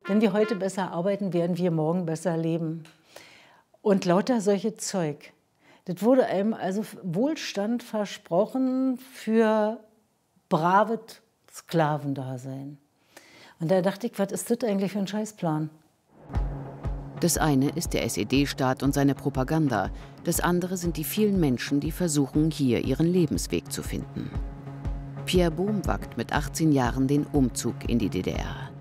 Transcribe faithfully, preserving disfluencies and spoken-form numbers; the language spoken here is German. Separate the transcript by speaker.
Speaker 1: Wenn wir heute besser arbeiten, werden wir morgen besser leben. Und lauter solche Zeug. Das wurde einem also Wohlstand versprochen für braves Sklavendasein. Und da dachte ich, was ist das eigentlich für ein Scheißplan?
Speaker 2: Das eine ist der S E D-Staat und seine Propaganda. Das andere sind die vielen Menschen, die versuchen, hier ihren Lebensweg zu finden. Pierre Bohm wagt mit achtzehn Jahren den Umzug in die D D R.